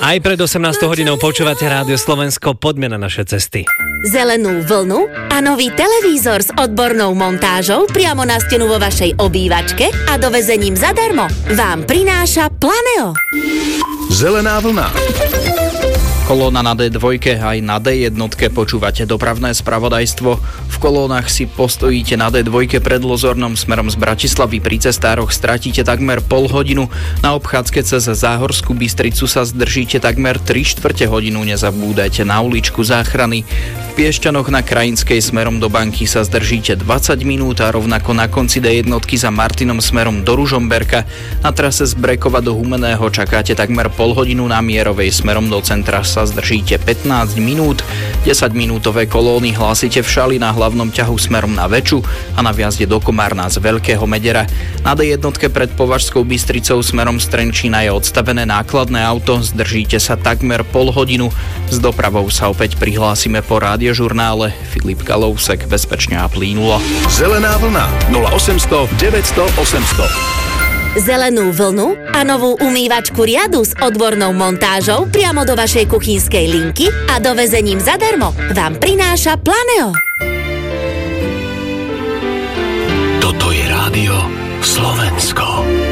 Aj pred 18 hodinou počúvate Rádio Slovensko, poďme na naše cesty. Zelenú vlnu a nový televízor s odbornou montážou priamo na stenu vo vašej obývačke a dovezením zadarmo vám prináša Planeo. Zelená vlna. Kolóna na D2 aj na D1 počúvate dopravné spravodajstvo. V kolónach si postojíte na D2 pred Lozornom smerom z Bratislavy. Pri cestároch stratíte takmer pol hodinu. Na obchádzke cez Záhorskú Bystricu sa zdržíte takmer 3/4 hodinu. Nezabúdajte na uličku záchrany. V Piešťanoch na Krajinskej smerom do Banky sa zdržíte 20 minút a rovnako na konci D1 za Martinom smerom do Ružomberka. Na trase z Brekova do Humenného čakáte takmer pol hodinu, na Mierovej smerom do centra sa zdržíte 15 minút. 10-minútové kolóny hlásite v Šali na hlavnom ťahu smerom na Veču a na vjazde do Komárna z Veľkého Medera. Na D1 pred Považskou Bystricou smerom z Trenčína je odstavené nákladné auto, zdržíte sa takmer pol hodinu. S dopravou sa opäť prihlásime po rádiožurnále. Filip Kalousek, bezpečne a plynulo. Zelená vlna 0800 900 800. Zelenú vlnu a novú umývačku riadu s odbornou montážou priamo do vašej kuchynskej linky a dovezením zadarmo vám prináša Planeo. Toto je Rádio Slovensko.